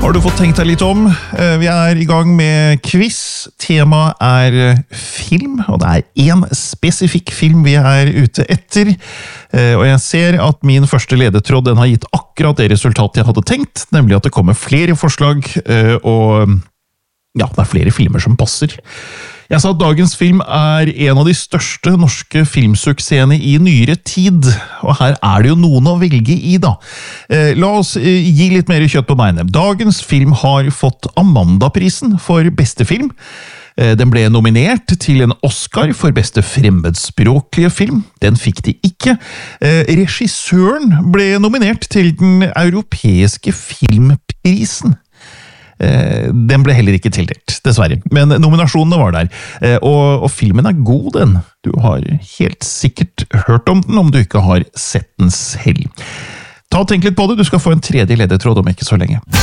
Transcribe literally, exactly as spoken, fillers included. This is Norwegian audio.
Har du fått tenkt deg litt om? Vi er i gang med quiz. Temaet er film, og det er en spesifikk film vi er ute etter. Og jeg ser at min første ledetråd den har gitt akkurat det resultatet jeg hadde tenkt, nemlig at det kommer flere forslag, og ja, det er flere filmer som passer. Jeg sa at dagens film er en av de største norske filmsuksessene i nyere tid, og her er det jo noen å velge i da. Eh, la oss eh, gi litt mer kjøtt på beinet. Dagens film har fått Amanda-prisen for beste film. Eh, den ble nominert til en Oscar for beste fremmedspråklige film. Den fikk de ikke. Eh, regissøren ble nominert til den europeiske filmprisen. Den ble heller ikke tildelt, dessverre. Men nominasjonene var der. Og, og filmen er god, den. Du har helt sikkert hørt om den, om du ikke har sett den selv. Ta og tenk litt på det, du skal få en tredje ledetråd om ikke så lenge.